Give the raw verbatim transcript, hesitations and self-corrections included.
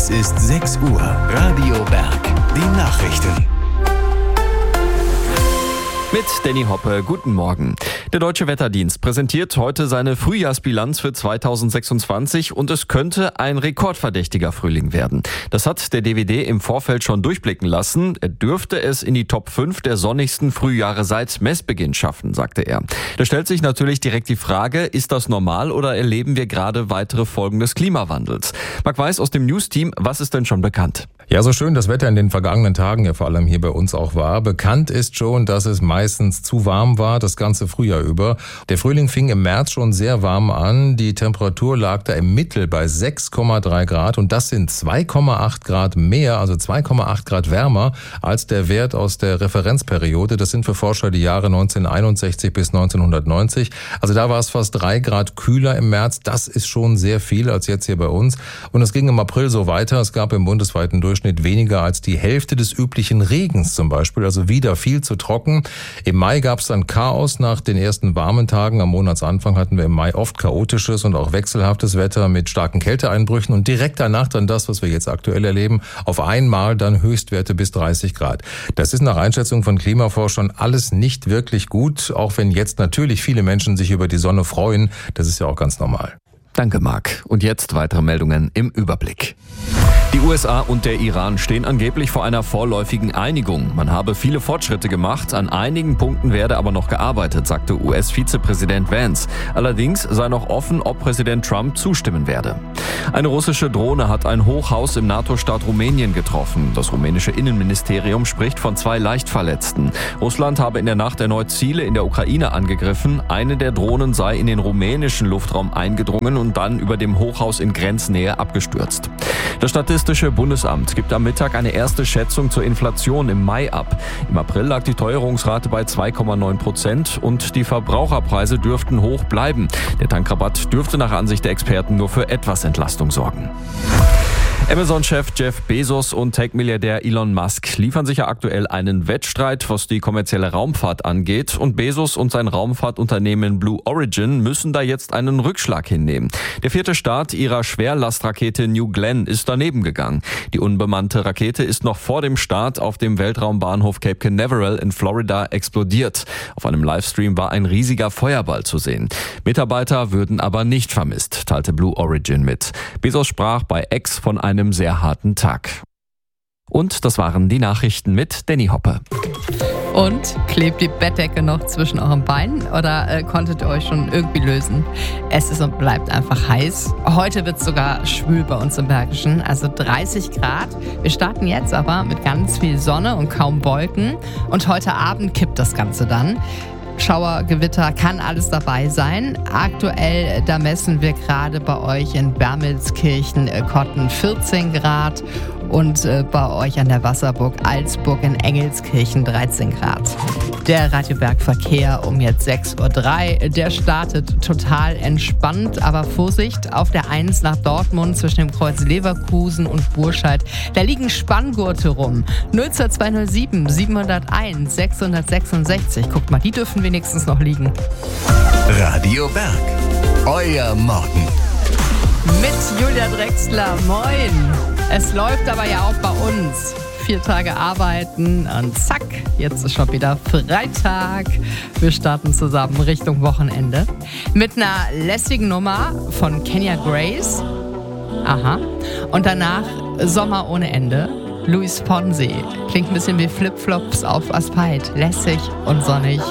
Es ist sechs Uhr. Radio Berg. Die Nachrichten. Mit Danny Hoppe, guten Morgen. Der Deutsche Wetterdienst präsentiert heute seine Frühjahrsbilanz für zweitausendsechsundzwanzig und es könnte ein rekordverdächtiger Frühling werden. Das hat der D W D im Vorfeld schon durchblicken lassen. Er dürfte es in die Top fünf der sonnigsten Frühjahre seit Messbeginn schaffen, sagte er. Da stellt sich natürlich direkt die Frage, ist das normal oder erleben wir gerade weitere Folgen des Klimawandels? Marc Weiß aus dem News-Team, was ist denn schon bekannt? Ja, so schön das Wetter in den vergangenen Tagen ja vor allem hier bei uns auch war. Bekannt ist schon, dass es meistens zu warm war, das ganze Frühjahr über. Der Frühling fing im März schon sehr warm an. Die Temperatur lag da im Mittel bei sechs Komma drei Grad und das sind zwei Komma acht Grad mehr, also zwei Komma acht Grad wärmer als der Wert aus der Referenzperiode. Das sind für Forscher die Jahre neunzehnhunderteinundsechzig bis neunzehnhundertneunzig. Also da war es fast drei Grad kühler im März. Das ist schon sehr viel als jetzt hier bei uns. Und es ging im April so weiter. Es gab im bundesweiten Durchschnitt weniger als die Hälfte des üblichen Regens zum Beispiel, also wieder viel zu trocken. Im Mai gab es dann Chaos nach den ersten warmen Tagen. Am Monatsanfang hatten wir im Mai oft chaotisches und auch wechselhaftes Wetter mit starken Kälteeinbrüchen und direkt danach dann das, was wir jetzt aktuell erleben, auf einmal dann Höchstwerte bis dreißig Grad. Das ist nach Einschätzung von Klimaforschern alles nicht wirklich gut, auch wenn jetzt natürlich viele Menschen sich über die Sonne freuen. Das ist ja auch ganz normal. Danke, Marc. Und jetzt weitere Meldungen im Überblick. Die U S A und der Iran stehen angeblich vor einer vorläufigen Einigung. Man habe viele Fortschritte gemacht, an einigen Punkten werde aber noch gearbeitet, sagte U S-Vizepräsident Vance. Allerdings sei noch offen, ob Präsident Trump zustimmen werde. Eine russische Drohne hat ein Hochhaus im NATO-Staat Rumänien getroffen. Das rumänische Innenministerium spricht von zwei Leichtverletzten. Russland habe in der Nacht erneut Ziele in der Ukraine angegriffen. Eine der Drohnen sei in den rumänischen Luftraum eingedrungen und dann über dem Hochhaus in Grenznähe abgestürzt. Das Statistische Bundesamt gibt am Mittag eine erste Schätzung zur Inflation im Mai ab. Im April lag die Teuerungsrate bei zwei Komma neun Prozent und die Verbraucherpreise dürften hoch bleiben. Der Tankrabatt dürfte nach Ansicht der Experten nur für etwas Entlastung sorgen. Amazon-Chef Jeff Bezos und Tech-Milliardär Elon Musk liefern sich ja aktuell einen Wettstreit, was die kommerzielle Raumfahrt angeht. Und Bezos und sein Raumfahrtunternehmen Blue Origin müssen da jetzt einen Rückschlag hinnehmen. Der vierte Start ihrer Schwerlastrakete New Glenn ist daneben gegangen. Die unbemannte Rakete ist noch vor dem Start auf dem Weltraumbahnhof Cape Canaveral in Florida explodiert. Auf einem Livestream war ein riesiger Feuerball zu sehen. Mitarbeiter würden aber nicht vermisst, teilte Blue Origin mit. Bezos sprach bei X von einem einem sehr harten Tag. Und das waren die Nachrichten mit Danny Hoppe. Und klebt die Bettdecke noch zwischen euren Beinen oder äh, konntet ihr euch schon irgendwie lösen? Es ist und bleibt einfach heiß. Heute wird es sogar schwül bei uns im Bergischen, also dreißig Grad. Wir starten jetzt aber mit ganz viel Sonne und kaum Wolken. Und heute Abend kippt das Ganze dann. Schauer, Gewitter, kann alles dabei sein. Aktuell, da messen wir gerade bei euch in Bermelskirchen-Kotten vierzehn Grad und äh, bei euch an der Wasserburg Alsburg in Engelskirchen dreizehn Grad. Der Radio Berg Verkehr um jetzt sechs Uhr drei, der startet total entspannt, aber Vorsicht, auf der eins nach Dortmund zwischen dem Kreuz Leverkusen und Burscheid, da liegen Spanngurte rum. null zwei null sieben sieben null eins sechs sechs sechs, guckt mal, die dürfen wenigstens noch liegen. Radio Berg, euer Morgen. Mit Julia Drexler, moin. Es läuft aber ja auch bei uns. Vier Tage arbeiten und zack, jetzt ist schon wieder Freitag. Wir starten zusammen Richtung Wochenende mit einer lässigen Nummer von Kenya Grace. Aha. Und danach Sommer ohne Ende. Luis Fonsi. Klingt ein bisschen wie Flipflops auf Asphalt. Lässig und sonnig.